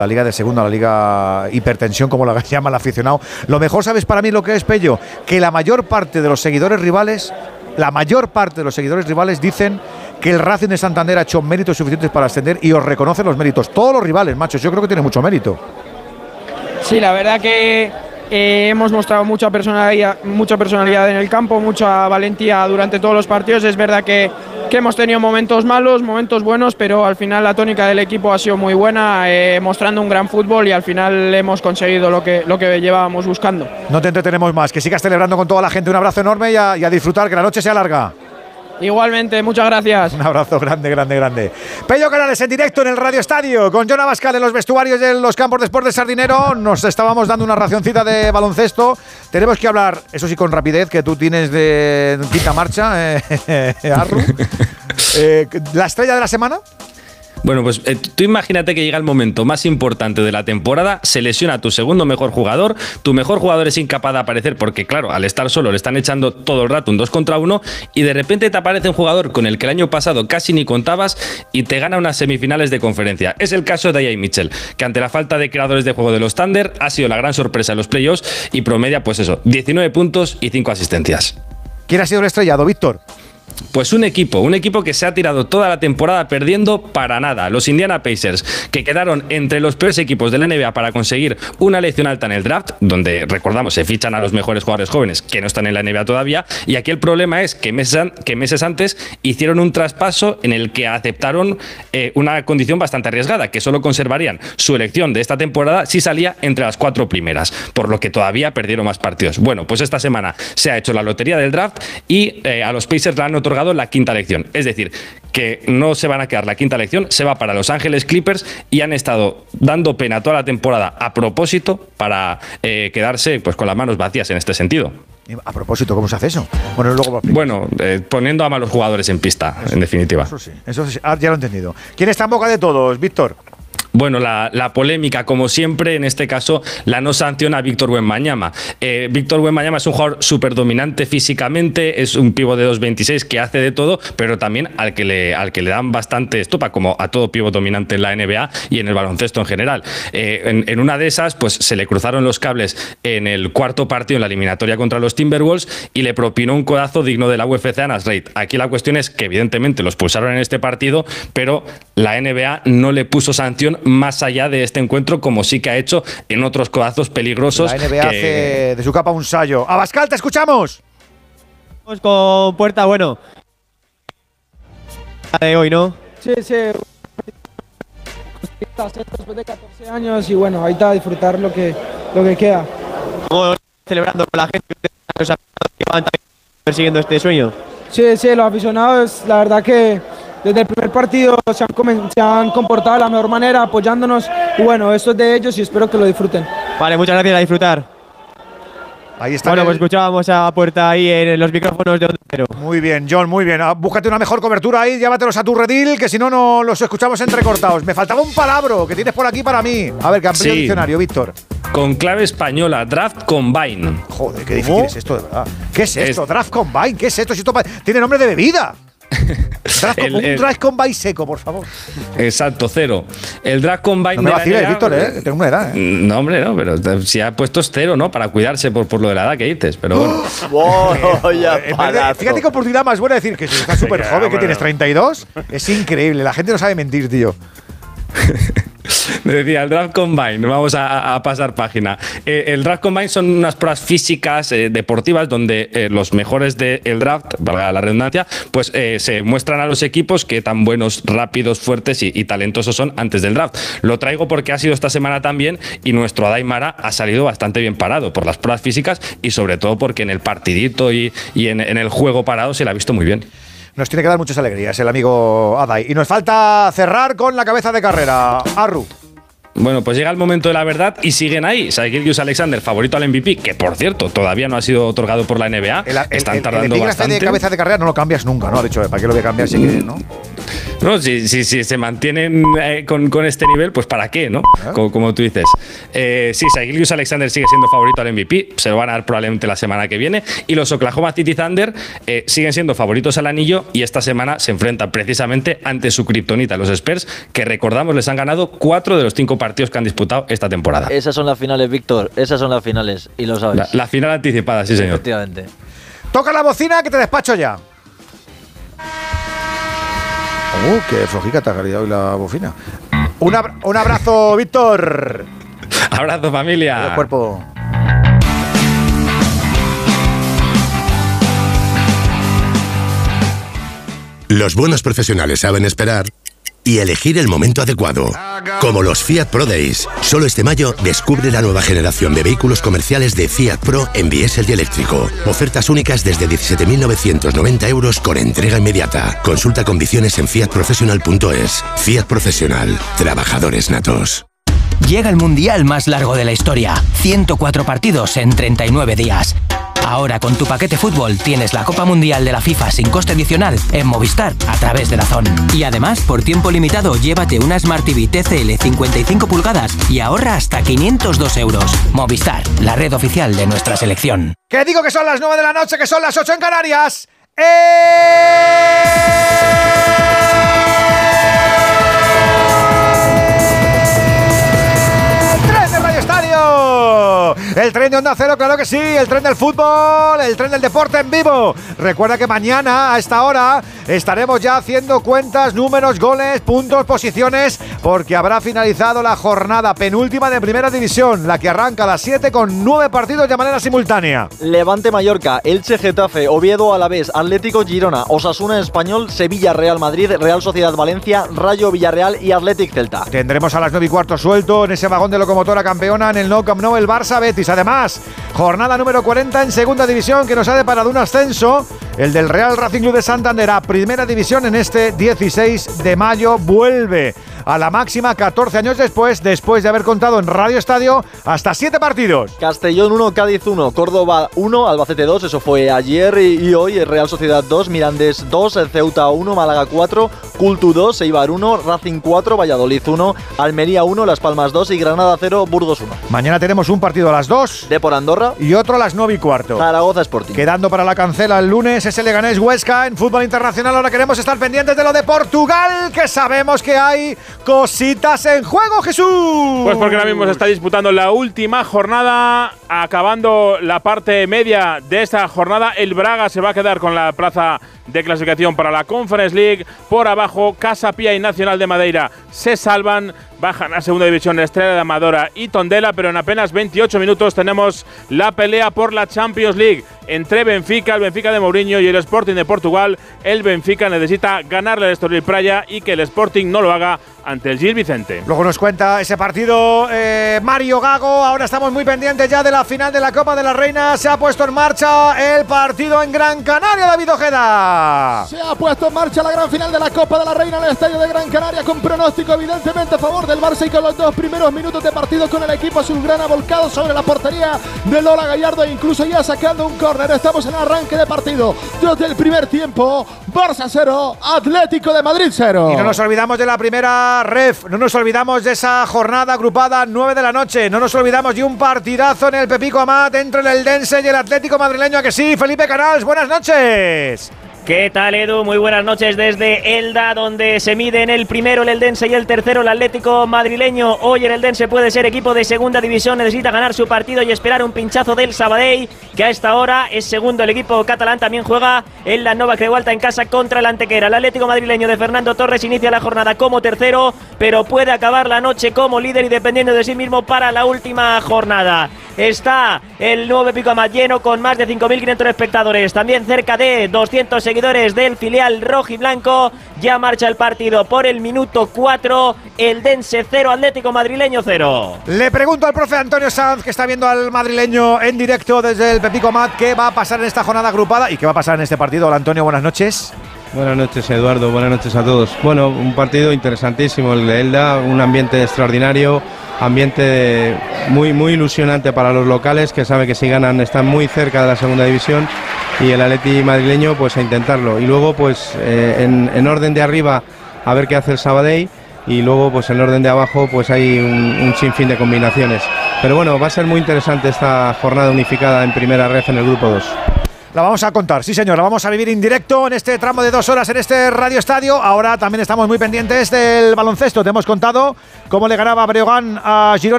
la liga de segunda, la liga hipertensión, como la llama el aficionado. Lo mejor, ¿sabes para mí lo que es, Pello? Que la mayor parte de los seguidores rivales dicen que el Racing de Santander ha hecho méritos suficientes para ascender y os reconocen los méritos. Todos los rivales, machos, yo creo que tiene mucho mérito. Sí, la verdad que hemos mostrado mucha personalidad en el campo, mucha valentía durante todos los partidos. Es verdad que hemos tenido momentos malos, momentos buenos, pero al final la tónica del equipo ha sido muy buena, mostrando un gran fútbol y al final hemos conseguido lo que llevábamos buscando. No te entretenemos más, que sigas celebrando con toda la gente. Un abrazo enorme y a disfrutar, que la noche sea larga. Igualmente, muchas gracias. Un abrazo grande, grande, grande. Pello Canales en directo en el Radio Estadio, con Jon Abascal en los vestuarios de los campos de Sport de Sardinero. Nos estábamos dando una racioncita de baloncesto. Tenemos que hablar, eso sí, con rapidez, que tú tienes de quinta marcha, Arru. ¿La estrella de la semana? Bueno, pues tú imagínate que llega el momento más importante de la temporada, se lesiona tu segundo mejor jugador, tu mejor jugador es incapaz de aparecer porque, claro, al estar solo le están echando todo el rato un 2 contra 1 y de repente te aparece un jugador con el que el año pasado casi ni contabas y te gana unas semifinales de conferencia. Es el caso de Ian Mitchell, que ante la falta de creadores de juego de los Thunder ha sido la gran sorpresa en los playoffs y promedia, pues eso, 19 puntos y 5 asistencias. ¿Quién ha sido el estrellado, Víctor? Pues un equipo que se ha tirado toda la temporada perdiendo para nada. Los Indiana Pacers, que quedaron entre los peores equipos de la NBA para conseguir una elección alta en el draft, donde, recordamos, se fichan a los mejores jugadores jóvenes que no están en la NBA todavía, y aquí el problema es que meses antes hicieron un traspaso en el que aceptaron una condición bastante arriesgada, que solo conservarían su elección de esta temporada si salía entre las 4 primeras, por lo que todavía perdieron más partidos. Bueno, pues esta semana se ha hecho la lotería del draft y a los Pacers le han otorgado la quinta elección. Es decir, que no se van a quedar la quinta elección, se va para Los Ángeles Clippers y han estado dando pena toda la temporada a propósito para quedarse pues con las manos vacías en este sentido. A propósito, ¿cómo se hace eso? Bueno, poniendo a malos jugadores en pista, en definitiva. Eso sí, ya lo he entendido. ¿Quién está en boca de todos, Víctor? Bueno, la polémica, como siempre, en este caso, la no sanción a Víctor Wembanyama. Víctor Wembanyama es un jugador súper dominante físicamente, es un pívot de 2.26 que hace de todo, pero también al que le dan bastante estopa, como a todo pívot dominante en la NBA y en el baloncesto en general. En una de esas, pues se le cruzaron los cables en el cuarto partido en la eliminatoria contra los Timberwolves y le propinó un codazo digno de la UFC a Nas Reid. Aquí la cuestión es que evidentemente los expulsaron en este partido, pero la NBA no le puso sanción más allá de este encuentro, como sí que ha hecho en otros codazos peligrosos. La NBA hace de su capa un sallo. Abascal, te escuchamos. Vamos con Puerta, bueno. De hoy, ¿no? Sí. Después de 14 años y bueno, ahí está, disfrutar lo que queda. Estamos celebrando con la gente que van persiguiendo este sueño. Sí, los aficionados, la verdad que desde el primer partido se han comportado de la mejor manera, apoyándonos. Y bueno, esto es de ellos y espero que lo disfruten. Vale, muchas gracias, a disfrutar. Ahí está. Bueno, pues escuchábamos a Puerta ahí en los micrófonos de Onda Cero. Muy bien, Jon, muy bien. Búscate una mejor cobertura ahí, llévatelos a tu redil, que si no, no los escuchamos entrecortados. Me faltaba un palabra que tienes por aquí para mí. A ver, que amplíe el diccionario, Víctor. Con clave española, Draft Combine. Joder, qué difícil es esto, de verdad. ¿Qué es esto? Draft Combine, ¿qué es esto? Si esto tiene nombre de bebida. Un Draft Combine seco, por favor. Exacto, 0. El Draft Combine. No me vaciles, Víctor, tengo una edad. No, hombre, no, pero si ha puesto es 0, ¿no? Para cuidarse por lo de la edad que dices, pero bueno. Fíjate qué oportunidad más buena decir que si estás súper joven, que tienes 32. Es increíble, la gente no sabe mentir, tío. Me decía, el Draft Combine, vamos a pasar página. El Draft Combine son unas pruebas físicas deportivas donde los mejores del draft, valga la redundancia, pues se muestran a los equipos qué tan buenos, rápidos, fuertes y talentosos son antes del draft. Lo traigo porque ha sido esta semana también y nuestro Adai Mara ha salido bastante bien parado por las pruebas físicas y sobre todo porque en el partidito y en el juego parado se le ha visto muy bien. Nos tiene que dar muchas alegrías el amigo Adai. Y nos falta cerrar con la cabeza de carrera. Arru. Bueno, pues llega el momento de la verdad y siguen ahí. Shai Gilgeous-Alexander, favorito al MVP, que por cierto todavía no ha sido otorgado por la NBA. Están tardando bastante. El de cabeza de carrera no lo cambias nunca, ¿no? Ha dicho, ¿para qué lo voy a cambiar si quieres, no? No, si se mantienen con este nivel, pues ¿para qué, no? Como tú dices. Sí, Shai Gilgeous-Alexander sigue siendo favorito al MVP, se lo van a dar probablemente la semana que viene, y los Oklahoma City Thunder siguen siendo favoritos al anillo, y esta semana se enfrentan precisamente ante su kriptonita, los Spurs, que recordamos les han ganado 4 de los 5 partidos que han disputado esta temporada. Esas son las finales, Víctor, esas son las finales, y lo sabes. La final anticipada, sí señor. Efectivamente. Toca la bocina que te despacho ya. Qué flojica te ha salido hoy la bocina. Un abrazo, Víctor. Abrazo, familia. El cuerpo. Los buenos profesionales saben esperar y elegir el momento adecuado. Como los Fiat Pro Days. Solo este mayo descubre la nueva generación de vehículos comerciales de Fiat Pro en diésel y eléctrico. Ofertas únicas desde 17.990 euros con entrega inmediata. Consulta condiciones en fiatprofessional.es. Fiat Profesional. Trabajadores natos. Llega el mundial más largo de la historia. 104 partidos en 39 días. Ahora con tu paquete fútbol tienes la Copa Mundial de la FIFA sin coste adicional en Movistar a través de DAZN. Y además, por tiempo limitado, llévate una Smart TV TCL 55 pulgadas y ahorra hasta 502 euros. Movistar, la red oficial de nuestra selección. Que digo que son las 9 de la noche, que son las 8 en Canarias. El tren de Onda Cero, claro que sí, el tren del fútbol, el tren del deporte en vivo. Recuerda que mañana a esta hora estaremos ya haciendo cuentas, números, goles, puntos, posiciones, porque habrá finalizado la jornada penúltima de Primera División, la que arranca a las 7 con 9 partidos de manera simultánea. Levante Mallorca, Elche Getafe, Oviedo Alavés, Atlético Girona, Osasuna Español, Sevilla Real Madrid, Real Sociedad Valencia, Rayo Villarreal y Athletic Celta. Tendremos a las 9:15 suelto en ese vagón de locomotora campeona en el Nou Camp Nou el Barça Betis. Además, jornada número 40 en Segunda División que nos ha deparado un ascenso. El del Real Racing Club de Santander a Primera División en este 16 de mayo vuelve a la máxima 14 años después de haber contado en Radio Estadio hasta 7 partidos. Castellón 1, Cádiz 1, Córdoba 1, Albacete 2, eso fue ayer y hoy, Real Sociedad 2, Mirandés 2, Ceuta 1, Málaga 4, Cultu 2, Eibar 1, Racing 4, Valladolid 1, Almería 1, Las Palmas 2 y Granada 0, Burgos 1. Mañana tenemos un partido a las 2 Depor Andorra y otro a las 9:15. Zaragoza Sporting. Quedando para la cancela el lunes ese Leganés Huesca en fútbol internacional. Ahora queremos estar pendientes de lo de Portugal, que sabemos que hay cositas en juego, Jesús. Pues porque ahora mismo se está disputando la última jornada, acabando la parte media de esta jornada. El Braga se va a quedar con la plaza de clasificación para la Conference League. Por abajo, Casa Pía y Nacional de Madeira se salvan, bajan a Segunda División Estrella de Amadora y Tondela, pero en apenas 28 minutos tenemos la pelea por la Champions League entre Benfica, el Benfica de Mourinho y el Sporting de Portugal. El Benfica necesita ganarle al Estoril Praia y que el Sporting no lo haga ante el Gil Vicente. Luego nos cuenta ese partido Mario Gago. Ahora estamos muy pendientes ya de la final de la Copa de la Reina. Se ha puesto en marcha el partido en Gran Canaria, David Ojeda. Se ha puesto en marcha la gran final de la Copa de la Reina en el estadio de Gran Canaria, con pronóstico evidentemente a favor del Barça y con los 2 primeros minutos de partido con el equipo azulgrana volcado sobre la portería de Lola Gallardo e incluso ya sacando un córner. Estamos en arranque de partido desde el primer tiempo. Barça 0, Atlético de Madrid 0. Y no nos olvidamos de la primera ref, no nos olvidamos de esa jornada agrupada 9 de la noche, no nos olvidamos de un partidazo en el Pepico Amat entre el Eldense y el Atlético madrileño. ¿A que sí? Felipe Canals, buenas noches. ¿Qué tal, Edu? Muy buenas noches desde Elda, donde se miden el primero el Eldense y el tercero el Atlético madrileño. Hoy el Eldense puede ser equipo de Segunda División, necesita ganar su partido y esperar un pinchazo del Sabadell, que a esta hora es segundo. El equipo catalán también juega en la Nova Creualta en casa contra el Antequera. El Atlético madrileño de Fernando Torres inicia la jornada como tercero, pero puede acabar la noche como líder y dependiendo de sí mismo para la última jornada. Está el nuevo Pepico Amat lleno con más de 5.500 espectadores, también cerca de 200 seguidores del filial rojiblanco. Ya marcha el partido por el minuto 4, Eldense 0, Atlético madrileño 0. Le pregunto al profe Antonio Sanz, que está viendo al madrileño en directo desde el Pepico Amat, qué va a pasar en esta jornada agrupada y qué va a pasar en este partido. Hola Antonio, buenas noches. Buenas noches, Eduardo, buenas noches a todos. Bueno, un partido interesantísimo el de Elda, un ambiente extraordinario, ambiente muy ilusionante para los locales, que saben que si ganan están muy cerca de la Segunda División, y el Atleti madrileño pues a intentarlo. Y luego pues en orden de arriba a ver qué hace el Sabadell. Y luego pues en el orden de abajo pues hay un sinfín de combinaciones. Pero bueno, va a ser muy interesante esta jornada unificada en primera ref en el grupo 2. La vamos a contar, sí señor, la vamos a vivir en directo en este tramo de 2 horas en este Radio Estadio. Ahora también estamos muy pendientes del baloncesto. Te hemos contado cómo le ganaba Breogán a Girona